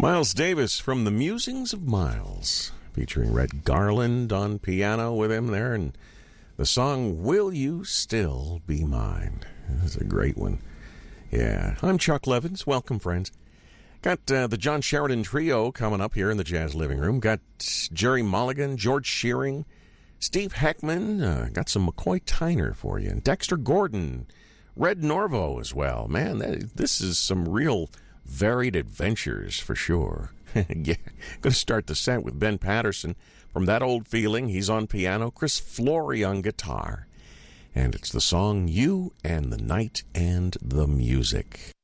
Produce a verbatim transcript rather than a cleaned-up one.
Miles Davis from The Musings of Miles, featuring Red Garland on piano with him there, and the song Will You Still Be Mine. That's a great one. Yeah, I'm Chuck Levins. Welcome, friends. Got uh, the John Sheridan Trio coming up here in the Jazz Living Room. Got Jerry Mulligan, George Shearing, Steve Heckman. Uh, got some McCoy Tyner for you. And Dexter Gordon, Red Norvo as well. Man, that, this is some real varied adventures for sure. Yeah, going to start the set with Ben Patterson from That Old Feeling. He's on piano. Chris Flory on guitar. And it's the song You and the Night and the Music.